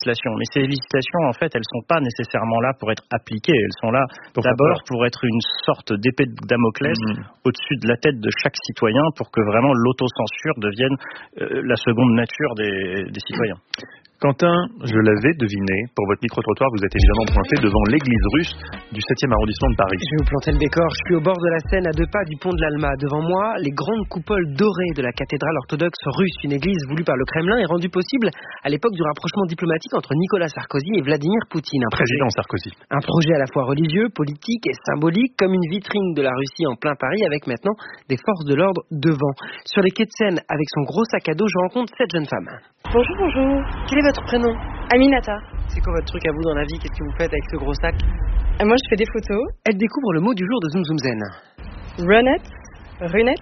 législations. Mais ces législations, en fait, elles sont pas nécessairement là pour être appliquées. Elles sont là d'abord pour être une sorte d'épée de Damoclès au-dessus de la tête de chaque citoyen pour que vraiment l'autocensure devienne la seconde nature des citoyens. Quentin, je l'avais deviné, pour votre micro-trottoir, vous êtes évidemment pointé devant l'église russe du 7e arrondissement de Paris. Je vais vous planter le décor. Je suis au bord de la Seine, à 2 pas du pont de l'Alma. Devant moi, les grandes coupoles dorées de la cathédrale orthodoxe russe, une église voulue par le Kremlin et rendue possible à l'époque du rapprochement diplomatique entre Nicolas Sarkozy et Vladimir Poutine. Président Sarkozy. Un projet à la fois religieux, politique et symbolique, comme une vitrine de la Russie en plein Paris, avec maintenant des forces de l'ordre devant. Sur les quais de Seine, avec son gros sac à dos, je rencontre cette jeune femme. Bonjour, bonjour. Quel est votre prénom? Aminata. C'est quoi votre truc à vous dans la vie? Qu'est-ce que vous faites avec ce gros sac? Moi, je fais des photos. Elle découvre le mot du jour de Zoom Zoom Zen. Runette. Runette.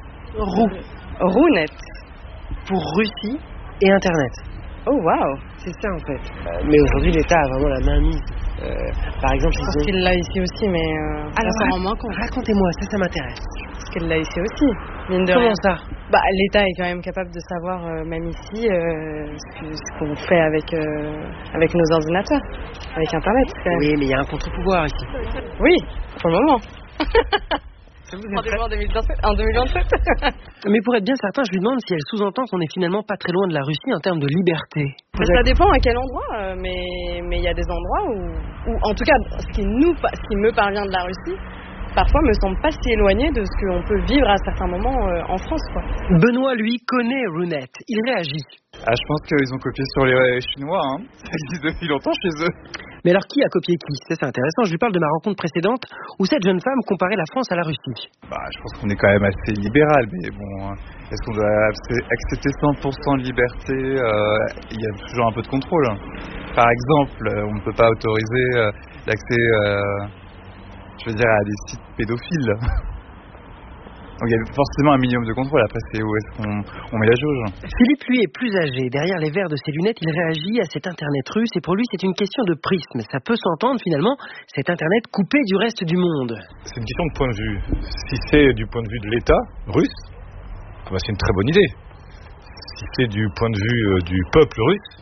Rounette. Pour Russie et Internet. Oh, waouh. C'est ça, en fait. Mais aujourd'hui, l'État a vraiment la main mise. Par exemple, je pense qu'il l'a ici aussi, mais alors, racontez-moi, ça m'intéresse. Parce qu'elle l'a ici aussi, mine de Comment rien. ça? L'État est quand même capable de savoir, même ici, ce qu'on fait avec nos ordinateurs, avec Internet. Oui, mais il y a un contre-pouvoir ici. Oui, pour le moment. Rendez-vous en 2027. Mais pour être bien certain, je lui demande si elle sous-entend qu'on est finalement pas très loin de la Russie en termes de liberté. Ça dépend à quel endroit, mais il y a des endroits où en tout cas, ce qui me parvient de la Russie, parfois me semble pas si éloigné de ce qu'on peut vivre à certains moments en France, quoi. Benoît, lui, connaît Rounette. Il réagit. Je pense qu'ils ont copié sur les Chinois, hein. Ça existe depuis longtemps chez eux. Mais alors, qui a copié qui? C'est intéressant. Je lui parle de ma rencontre précédente où cette jeune femme comparait la France à la Russie. Je pense qu'on est quand même assez libéral, mais bon, est-ce qu'on doit accepter 100% de liberté? Il y a toujours un peu de contrôle. Par exemple, on ne peut pas autoriser l'accès, à des sites pédophiles. Donc il y a forcément un minimum de contrôle. Après, c'est où est-ce qu'on met la jauge. Philippe, lui, est plus âgé. Derrière les verres de ses lunettes, il réagit à cet Internet russe. Et pour lui, c'est une question de prisme. Ça peut s'entendre, finalement, cet Internet coupé du reste du monde. C'est une question de point de vue. Si c'est du point de vue de l'État russe, c'est une très bonne idée. Si c'est du point de vue du peuple russe,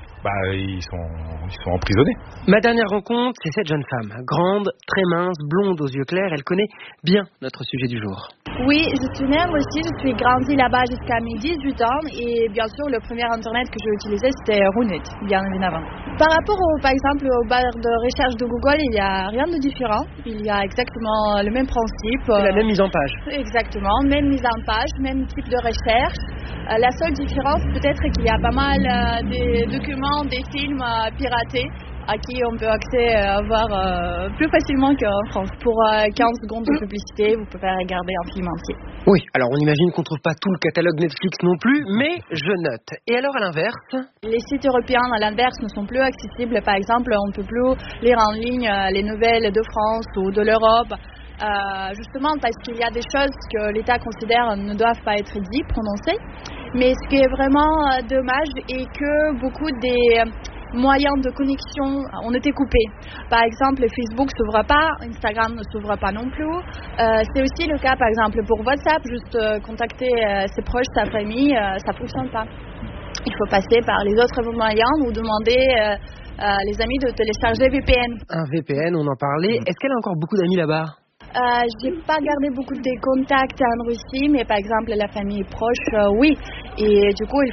ils sont emprisonnés. Ma dernière rencontre, c'est cette jeune femme. Grande, très mince, blonde aux yeux clairs. Elle connaît bien notre sujet du jour. Oui, je suis née moi aussi. Je suis grandie là-bas jusqu'à mes 18 ans. Et bien sûr, le premier Internet que j'ai utilisé, c'était Rounette, bien évidemment. Par rapport, par exemple, au barre de recherche de Google, il n'y a rien de différent. Il y a exactement le même principe. C'est la même mise en page. Exactement, même mise en page, même type de recherche. La seule différence, peut-être qu'il y a pas mal de documents, des films piratés à qui on peut avoir plus facilement qu'en France. Pour 15 secondes de publicité, vous pouvez regarder un film entier. Oui, alors on imagine qu'on ne trouve pas tout le catalogue Netflix non plus, mais je note. Et alors à l'inverse? Les sites européens à l'inverse ne sont plus accessibles. Par exemple, on ne peut plus lire en ligne les nouvelles de France ou de l'Europe. Justement parce qu'il y a des choses que l'État considère ne doivent pas être dites, prononcées. Mais ce qui est vraiment dommage est que beaucoup des moyens de connexion ont été coupés. Par exemple, Facebook ne s'ouvre pas, Instagram ne s'ouvre pas non plus. C'est aussi le cas, par exemple, pour WhatsApp, juste contacter ses proches, sa famille, ça ne fonctionne pas. Il faut passer par les autres moyens ou demander les amis de télécharger VPN. Un VPN, on en parlait. Est-ce qu'elle a encore beaucoup d'amis là-bas? J'ai pas gardé beaucoup de contacts en Russie, mais par exemple la famille proche, oui. Et du coup, il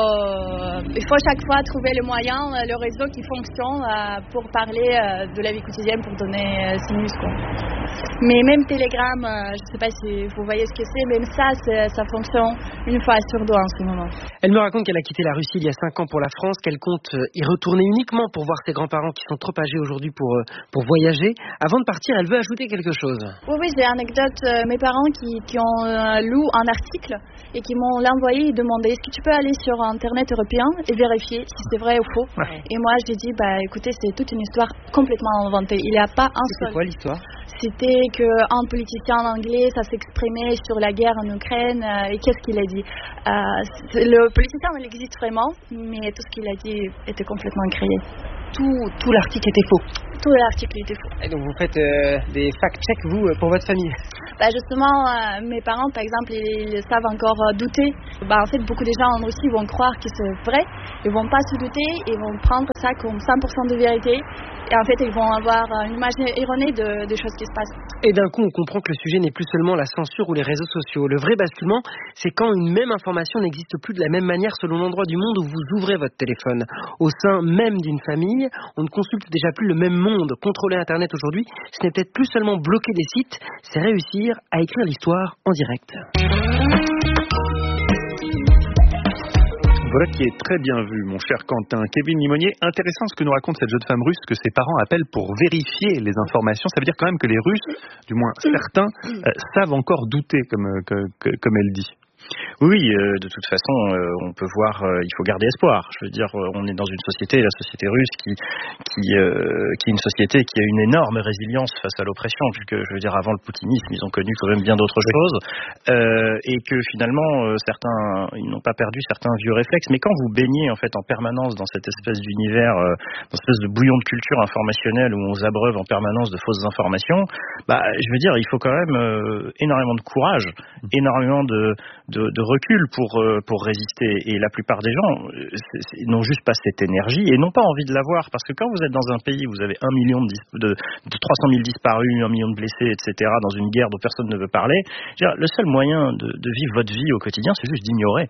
faut chaque fois trouver le moyen, le réseau qui fonctionne pour parler de la vie quotidienne, pour donner ses news, quoi. Mais même Telegram, je sais pas si vous voyez ce que c'est, même ça fonctionne une fois sur deux en ce moment. Elle me raconte qu'elle a quitté la Russie il y a 5 ans pour la France, qu'elle compte y retourner uniquement pour voir ses grands-parents qui sont trop âgés aujourd'hui pour voyager. Avant de partir, elle veut ajouter quelque chose. Oui, j'ai une anecdote. Mes parents qui ont lu un article et qui m'ont l'envoyé et demandé est-ce que tu peux aller sur Internet européen et vérifier si c'est vrai ou faux. Ouais. Et moi, j'ai dit, écoutez, c'est toute une histoire complètement inventée. Il n'y a pas un seul. C'est quoi l'histoire? C'était qu'un politicien anglais, ça s'exprimait sur la guerre en Ukraine. Et qu'est-ce qu'il a dit? Le politicien, il existe vraiment, mais tout ce qu'il a dit était complètement créé. Tout l'article était faux. Tout l'article était faux. Et donc vous faites des fact-checks, vous, pour votre famille? Justement, mes parents, par exemple, ils savent encore douter. En fait, beaucoup de gens en Russie vont croire que c'est vrai, ils vont pas se douter, ils vont prendre ça comme 100% de vérité. Et en fait, ils vont avoir une image erronée des choses qui se passent. Et d'un coup, on comprend que le sujet n'est plus seulement la censure ou les réseaux sociaux. Le vrai basculement, c'est quand une même information n'existe plus de la même manière selon l'endroit du monde où vous ouvrez votre téléphone. Au sein même d'une famille, on ne consulte déjà plus le même monde. Contrôler Internet aujourd'hui, ce n'est peut-être plus seulement bloquer des sites, c'est réussir à écrire l'histoire en direct. Voilà qui est très bien vu, mon cher Quentin. Kevin Limonier, intéressant ce que nous raconte cette jeune femme russe, que ses parents appellent pour vérifier les informations. Ça veut dire quand même que les Russes, du moins certains, savent encore douter, comme elle dit. Oui, de toute façon, on peut voir, il faut garder espoir. Je veux dire, on est dans une société, la société russe, qui est une société qui a une énorme résilience face à l'oppression, puisque, je veux dire, avant le poutinisme, ils ont connu quand même bien d'autres choses, et que finalement, certains, ils n'ont pas perdu certains vieux réflexes. Mais quand vous baignez en fait en permanence dans cette espèce d'univers, dans cette espèce de bouillon de culture informationnelle où on s'abreuve en permanence de fausses informations, je veux dire, il faut quand même énormément de courage, énormément de recul pour résister, et la plupart des gens n'ont juste pas cette énergie et n'ont pas envie de l'avoir, parce que quand vous êtes dans un pays où vous avez 1 million de 300 000 disparus, 1 million de blessés, etc., dans une guerre dont personne ne veut parler, le seul moyen de vivre votre vie au quotidien, c'est juste d'ignorer,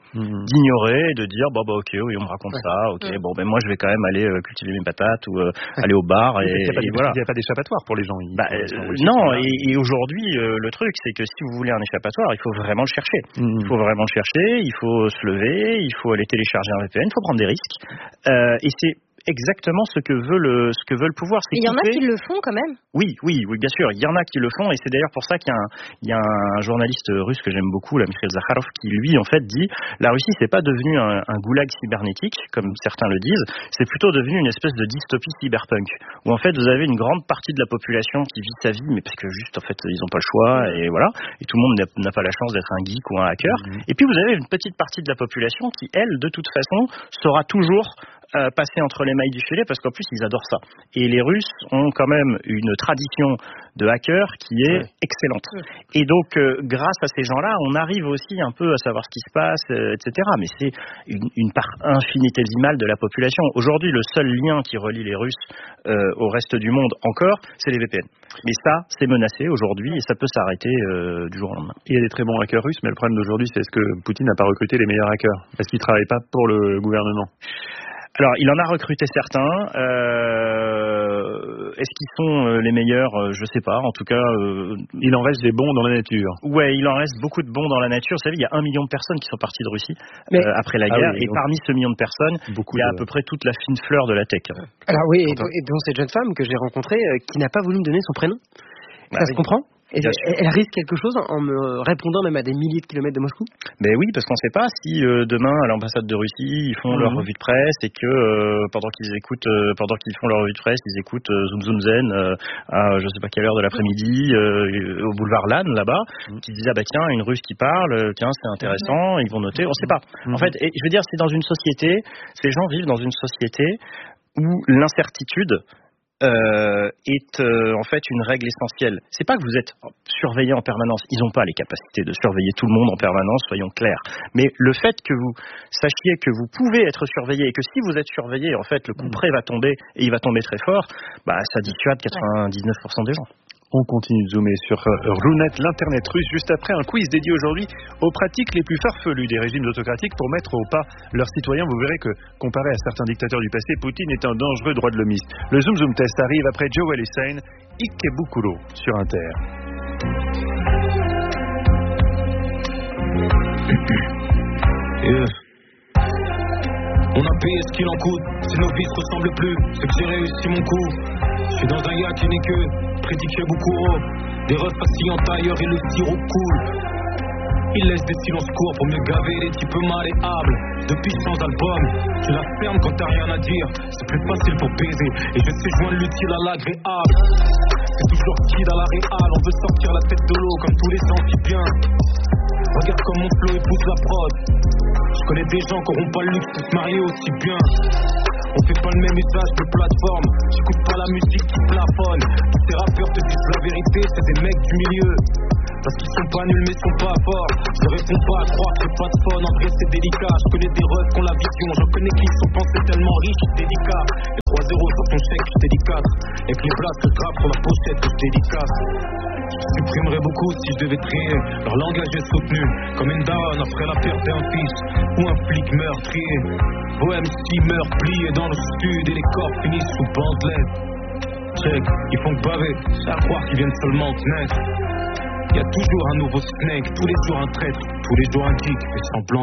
de dire ok, oui, on me raconte ça, ok, moi je vais quand même aller cultiver mes patates ou aller au bar, et voilà. Il n'y a pas d'échappatoire pour les gens. Non, et aujourd'hui le truc, c'est que si vous voulez un échappatoire, il faut vraiment le chercher. Il faut vraiment le chercher, il faut se lever, il faut aller télécharger un VPN, il faut prendre des risques. Et c'est exactement ce que veut le pouvoir. Il y en a qui le font quand même. Oui, bien sûr, il y en a qui le font, et c'est d'ailleurs pour ça qu'il y a un journaliste russe que j'aime beaucoup, Mikhail Zakharov, qui lui en fait dit la Russie c'est pas devenu un goulag cybernétique comme certains le disent, c'est plutôt devenu une espèce de dystopie cyberpunk où en fait vous avez une grande partie de la population qui vit sa vie, mais parce que juste en fait ils ont pas le choix, et voilà, et tout le monde n'a pas la chance d'être un geek ou un hacker. Et puis vous avez une petite partie de la population qui elle de toute façon sera toujours passer entre les mailles du filet, parce qu'en plus ils adorent ça. Et les Russes ont quand même une tradition de hackers qui est excellente. Et donc grâce à ces gens-là, on arrive aussi un peu à savoir ce qui se passe, etc. Mais c'est une part infinitésimale de la population. Aujourd'hui, le seul lien qui relie les Russes au reste du monde encore, c'est les VPN. Mais ça, c'est menacé aujourd'hui, et ça peut s'arrêter du jour au lendemain. Il y a des très bons hackers russes, mais le problème d'aujourd'hui, c'est est-ce que Poutine n'a pas recruté les meilleurs hackers? Est-ce qu'il ne travaille pas pour le gouvernement? Alors, il en a recruté certains. Est-ce qu'ils sont les meilleurs? Je sais pas. En tout cas, il en reste des bons dans la nature. Ouais, il en reste beaucoup de bons dans la nature. Vous savez, il y a 1 million de personnes qui sont parties de Russie après la guerre, et parmi ce million de personnes, il y a à peu près toute la fine fleur de la tech. Alors oui, et donc cette jeune femme que j'ai rencontrée, qui n'a pas voulu me donner son prénom. Ça se comprend? Elle risque quelque chose en me répondant même à des milliers de kilomètres de Moscou? Ben oui, parce qu'on ne sait pas si demain à l'ambassade de Russie ils font leur revue de presse, et que pendant qu'ils font leur revue de presse, ils écoutent Zoom Zoom Zen à je sais pas quelle heure de l'après-midi au boulevard Lannes là-bas, qui disent tiens, une Russe qui parle, tiens, c'est intéressant, ils vont noter, on ne sait pas. En fait, et je veux dire, c'est dans une société, ces gens vivent dans une société où l'incertitude est en fait une règle essentielle. C'est pas que vous êtes surveillé en permanence, ils n'ont pas les capacités de surveiller tout le monde en permanence, soyons clairs. Mais le fait que vous sachiez que vous pouvez être surveillé, et que si vous êtes surveillé, en fait, le coup près va tomber, et il va tomber très fort, ça dissuade 99% des gens. On continue de zoomer sur Runet, l'internet russe, juste après un quiz dédié aujourd'hui aux pratiques les plus farfelues des régimes autocratiques pour mettre au pas leurs citoyens. Vous verrez que, comparé à certains dictateurs du passé, Poutine est un dangereux droit de l'homiste. Le Zoom Zoom Test arrive après Joel Hussein, Ikebukuro sur Inter. On a payé ce qu'il en coûte, si nos vies se ressemblent plus, c'est que j'ai réussi mon coup. Je suis dans un yacht qui n'est que prédiqué beaucoup haut. Des refs assis en tailleur et le sirop coule. Il laisse des silences courts pour mieux gaver les types malléables. Depuis 100 albums, tu la fermes quand t'as rien à dire. C'est plus facile pour baiser, et je sais joindre l'utile à l'agréable. C'est toujours kid à la réal, on veut sortir la tête de l'eau comme tous les amphibiens. Regarde comme mon flow épouse la prod. Je connais des gens qui n'auront pas le luxe de se marier aussi bien. On fait pas le même usage de plateforme. J'écoute pas la musique qui plafonne. Tous ces rappeurs te disent la vérité, c'est des mecs du milieu. parce qu'ils sont pas nuls mais sont pas forts. Je réponds pas à croire que c'est pas de fun. En vrai c'est délicat, je connais des refs qui ont la vision. Je connais qui sont pensés tellement riches, délicats. Et 3-0 sur ton chèque, je t'ai dit 4. Et que les blagues que je grave sur la pochette, que je dédicace. Je supprimerais beaucoup si je devais trier. Leur langage est soutenu comme une daronne après la perte d'un fils ou un flic meurtrier. Bohème si meurt plié dans le sud et les corps finissent sous bandelette. Check, ils font que baver, c'est à croire qu'ils viennent seulement de naître. Y'a toujours un nouveau snake, tous les jours un traître, tous les jours un geek, fait semblant